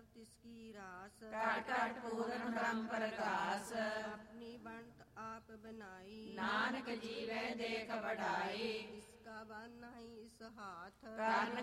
सब तिसकी रास। घट घट पूरन ब्रह्म प्रकाश। अपनी बनत आप बनाई, नानक जीवै देख बढ़ाई। इसका बन नहीं इस हाथ। करन